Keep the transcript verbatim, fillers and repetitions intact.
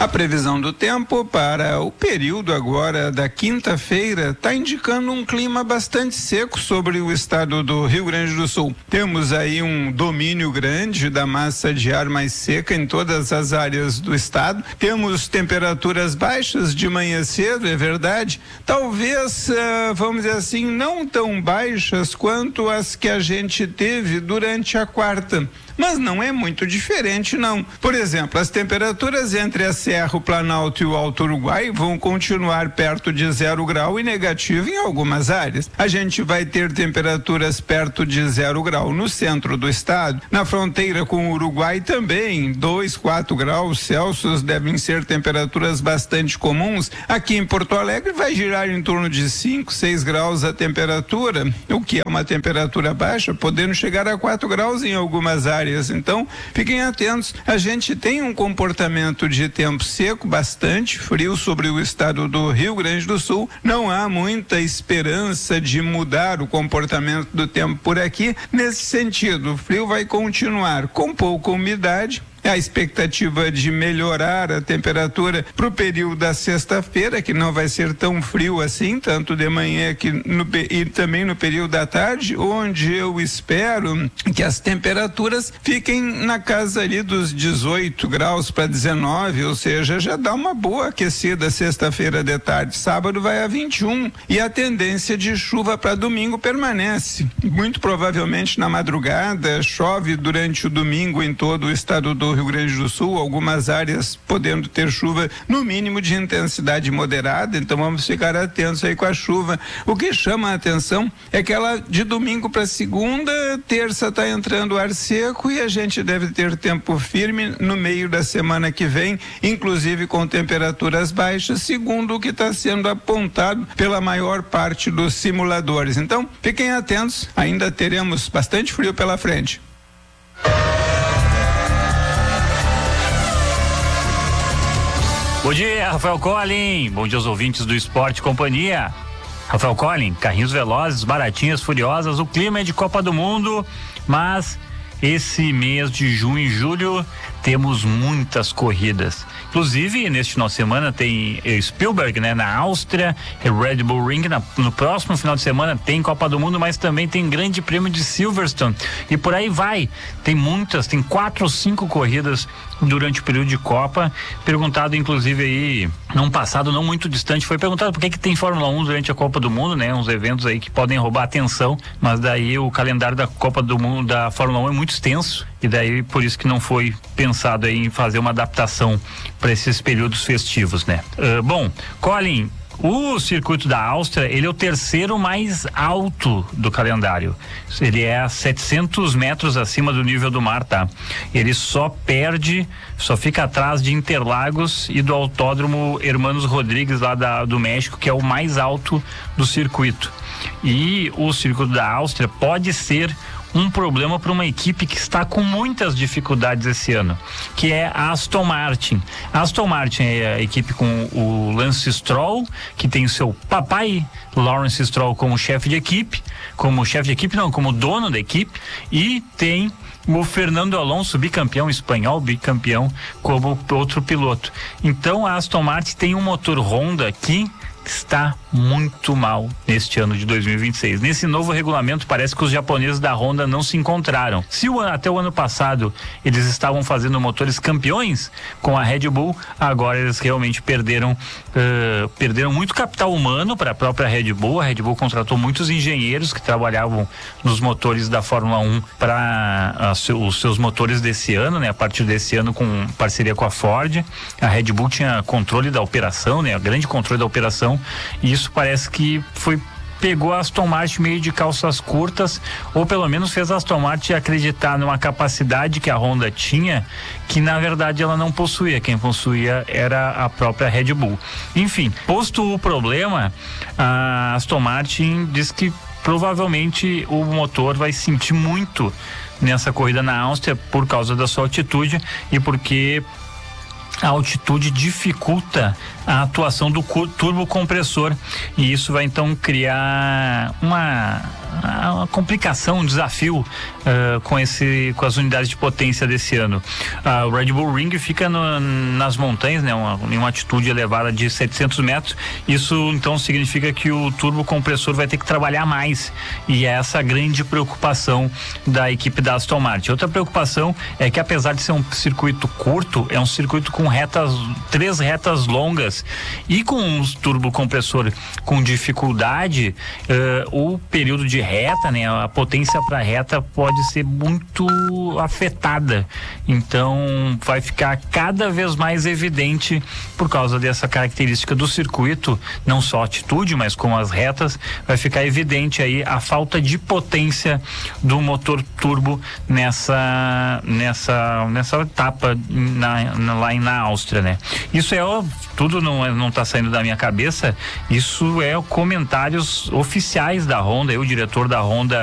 A previsão do tempo para o período agora da quinta-feira está indicando um clima bastante seco sobre o estado do Rio Grande do Sul. Temos aí um domínio grande da massa de ar mais seca em todas as áreas do estado. Temos temperaturas baixas de manhã cedo, é verdade. Talvez, uh, vamos dizer assim, não tão baixas quanto as que a gente teve durante a quarta. Mas não é muito diferente, não. Por exemplo, as temperaturas entre a Serra, o Planalto e o Alto Uruguai vão continuar perto de zero grau e negativo em algumas áreas. A gente vai ter temperaturas perto de zero grau no centro do estado. Na fronteira com o Uruguai também, dois, quatro graus Celsius devem ser temperaturas bastante comuns. Aqui em Porto Alegre vai girar em torno de cinco, seis graus a temperatura, o que é uma temperatura baixa, podendo chegar a quatro graus em algumas áreas. Então, fiquem atentos. A gente tem um comportamento de tempo seco, bastante frio sobre o estado do Rio Grande do Sul. Não há muita esperança de mudar o comportamento do tempo por aqui. Nesse sentido, o frio vai continuar com pouca umidade. A expectativa de melhorar a temperatura para o período da sexta-feira, que não vai ser tão frio assim, tanto de manhã que no, e também no período da tarde, onde eu espero que as temperaturas fiquem na casa ali dos dezoito graus para dezenove, ou seja, já dá uma boa aquecida sexta-feira de tarde. Sábado vai a vinte e um e a tendência de chuva para domingo permanece. Muito provavelmente na madrugada chove durante o domingo em todo o estado do Rio Grande do Sul, algumas áreas podendo ter chuva no mínimo de intensidade moderada, então vamos ficar atentos aí com a chuva. O que chama a atenção é que ela de domingo para segunda, terça está entrando ar seco e a gente deve ter tempo firme no meio da semana que vem, inclusive com temperaturas baixas, segundo o que está sendo apontado pela maior parte dos simuladores. Então, fiquem atentos, ainda teremos bastante frio pela frente. Bom dia, Rafael Collin. Bom dia aos ouvintes do Esporte Companhia. Rafael Collin, carrinhos velozes, baratinhas, furiosas. O clima é de Copa do Mundo, mas esse mês de junho e julho temos muitas corridas. Inclusive, neste final de semana tem Spielberg, né, na Áustria, Red Bull Ring. Na, no próximo final de semana tem Copa do Mundo, mas também tem Grande Prêmio de Silverstone. E por aí vai. Tem muitas, tem quatro ou cinco corridas durante o período de Copa. Perguntado, inclusive, aí, num passado não muito distante, foi perguntado por que que tem Fórmula um durante a Copa do Mundo, né? Uns eventos aí que podem roubar atenção, mas daí o calendário da Copa do Mundo, da Fórmula um é muito extenso, e daí por isso que não foi pensado aí em fazer uma adaptação para esses períodos festivos, né? Uh, bom, Collin, o circuito da Áustria, ele é o terceiro mais alto do calendário. Ele é a setecentos metros acima do nível do mar, tá? Ele só perde, só fica atrás de Interlagos e do Autódromo Hermanos Rodrigues lá da, do México, que é o mais alto do circuito. E o circuito da Áustria pode ser um problema para uma equipe que está com muitas dificuldades esse ano, que é a Aston Martin. A Aston Martin é a equipe com o Lance Stroll, que tem o seu papai Lawrence Stroll como chefe de equipe, como chefe de equipe não, como dono da equipe, e tem o Fernando Alonso, bicampeão espanhol, bicampeão, como outro piloto. Então a Aston Martin tem um motor Honda que está muito mal neste ano de dois mil e vinte e seis. Nesse novo regulamento parece que os japoneses da Honda não se encontraram. Se o, até o ano passado eles estavam fazendo motores campeões com a Red Bull, agora eles realmente perderam uh, perderam muito capital humano para a própria Red Bull. A Red Bull contratou muitos engenheiros que trabalhavam nos motores da Fórmula um para uh, seu, os seus motores desse ano, né? A partir desse ano com parceria com a Ford. A Red Bull tinha controle da operação, né? O grande controle da operação. E isso parece que foi pegou a Aston Martin meio de calças curtas, ou pelo menos fez a Aston Martin acreditar numa capacidade que a Honda tinha, que na verdade ela não possuía. Quem possuía era a própria Red Bull. Enfim, posto o problema, a Aston Martin diz que provavelmente o motor vai sentir muito nessa corrida na Áustria por causa da sua altitude e porque a altitude dificulta a atuação do turbocompressor, e isso vai então criar uma a, a complicação, um desafio uh, com, esse, com as unidades de potência desse ano. Uh, o Red Bull Ring fica no, nas montanhas, né, uma, em uma altitude elevada de setecentos metros. Isso então significa que o turbo compressor vai ter que trabalhar mais, e é essa a grande preocupação da equipe da Aston Martin. Outra preocupação é que, apesar de ser um circuito curto, é um circuito com retas, três retas longas, e com um turbo compressor com dificuldade, uh, o período de reta, né, a potência para reta pode ser muito afetada. Então vai ficar cada vez mais evidente, por causa dessa característica do circuito, não só a altitude, mas com as retas, vai ficar evidente aí a falta de potência do motor turbo nessa nessa nessa etapa na, na, lá na Áustria, né? Isso é ó, tudo não não está saindo da minha cabeça. Isso é comentários oficiais da Honda. Eu, o diretor da Honda